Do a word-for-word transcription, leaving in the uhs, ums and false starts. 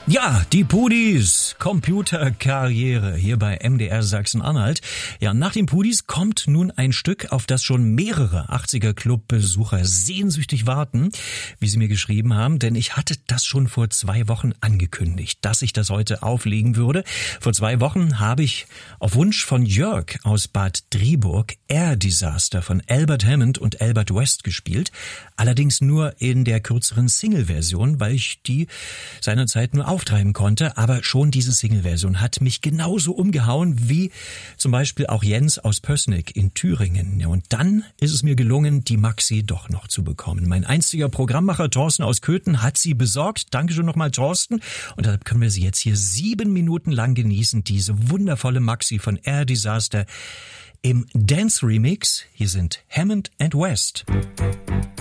Ja, die Pudis, Computerkarriere hier bei M D R Sachsen-Anhalt. Ja, nach den Pudis kommt nun ein Stück, auf das schon mehrere achtziger-Club-Besucher sehnsüchtig warten, wie sie mir geschrieben haben, denn ich hatte das schon vor zwei Wochen angekündigt, dass ich das heute auflegen würde. Vor zwei Wochen habe ich auf Wunsch von Jörg aus Bad Driburg Air Disaster von Albert Hammond und Albert West gespielt, allerdings nur in der kürzeren Single-Version, weil ich die seinerzeit nur auftreiben konnte, aber schon diese Single-Version hat mich genauso umgehauen wie zum Beispiel auch Jens aus Pößneck in Thüringen. Ja, und dann ist es mir gelungen, die Maxi doch noch zu bekommen. Mein einziger Programmmacher Thorsten aus Köthen hat sie besorgt. Dankeschön nochmal, Thorsten. Und deshalb können wir sie jetzt hier sieben Minuten lang genießen, diese wundervolle Maxi von Air Disaster im Dance Remix. Hier sind Hammond and West.